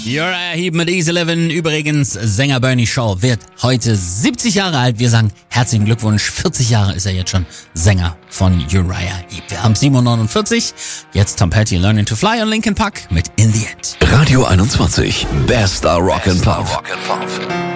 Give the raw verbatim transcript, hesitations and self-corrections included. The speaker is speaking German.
Uriah Heep mit Easy Livin'. Übrigens, Sänger Bernie Shaw wird heute siebzig Jahre alt. Wir sagen herzlichen Glückwunsch. vierzig Jahre ist er jetzt schon Sänger von Uriah Heep. Wir haben sieben Uhr neunundvierzig. Jetzt Tom Petty, Learning to Fly und Linkin Park mit In the End. Radio einundzwanzig, bester Rock and Pop.